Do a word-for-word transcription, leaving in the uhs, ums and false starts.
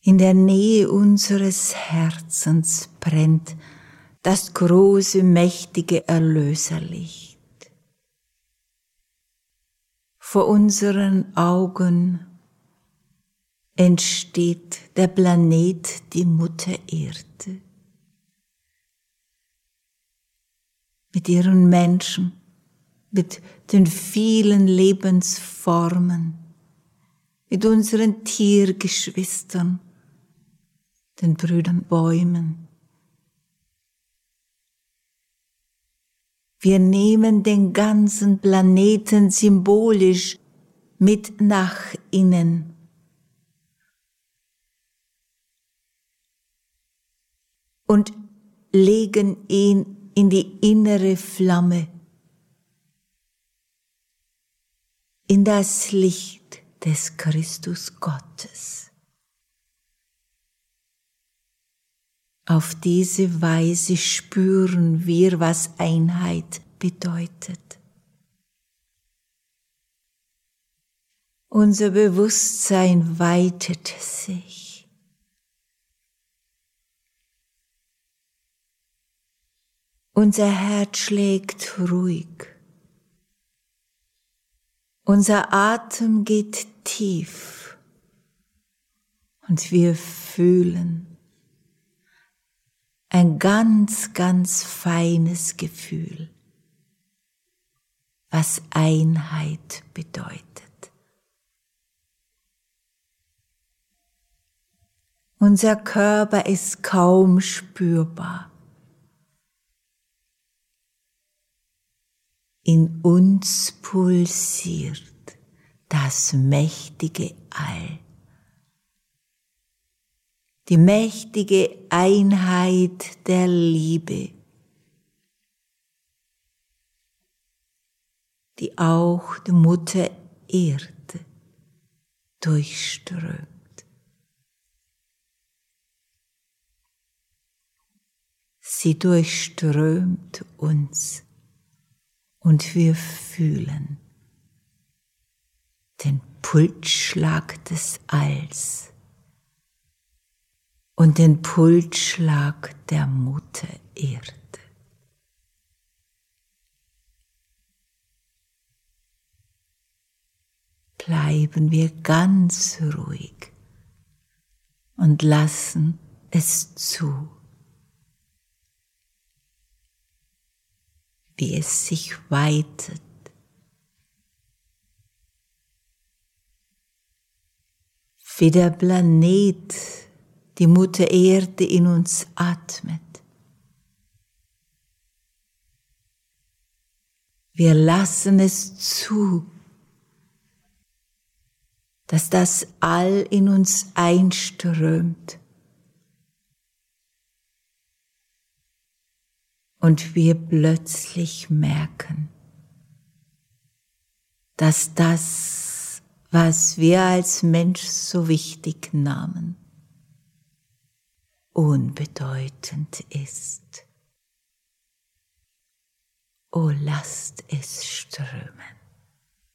In der Nähe unseres Herzens brennt das große, mächtige Erlöserlicht. Vor unseren Augen entsteht der Planet, die Mutter Erde, mit ihren Menschen, mit den vielen Lebensformen, mit unseren Tiergeschwistern, den Brüdern Bäumen. Wir nehmen den ganzen Planeten symbolisch mit nach innen. Und legen ihn in die innere Flamme, in das Licht des Christus Gottes. Auf diese Weise spüren wir, was Einheit bedeutet. Unser Bewusstsein weitet sich. Unser Herz schlägt ruhig. Unser Atem geht tief und wir fühlen ein ganz, ganz feines Gefühl, was Einheit bedeutet. Unser Körper ist kaum spürbar. In uns pulsiert das mächtige All. Die mächtige Einheit der Liebe, die auch die Mutter Erde durchströmt. Sie durchströmt uns und wir fühlen den Pulsschlag des Alls und den Pulsschlag der Mutter Erde. Bleiben wir ganz ruhig und lassen es zu, wie es sich weitet. Wie der Planet, die Mutter Erde in uns atmet. Wir lassen es zu, dass das All in uns einströmt und wir plötzlich merken, dass das, was wir als Mensch so wichtig nahmen, unbedeutend ist. Oh, lasst es strömen.